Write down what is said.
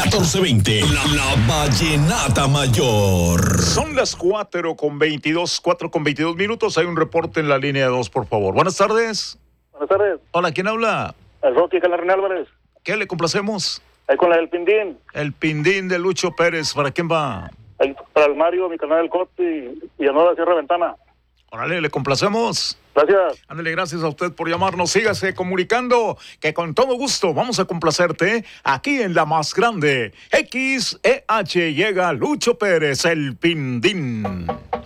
1420. La Vallenata Mayor. Son las 4:22 minutos. Hay un reporte en la línea 2, por favor. Buenas tardes. Buenas tardes. Hola, ¿quién habla? El Rocky Calarrín Álvarez. ¿Qué le complacemos? Ahí con la del Pindín. El Pindín de Lucho Pérez. ¿Para quién va? Ahí para el Mario, mi canal del Cote y a Nueva Sierra Ventana. Órale, le complacemos. Gracias. Ándale, gracias a usted por llamarnos. Sígase comunicando, que con todo gusto vamos a complacerte aquí en la más grande. XEH llega Lucho Pérez, el Pindín.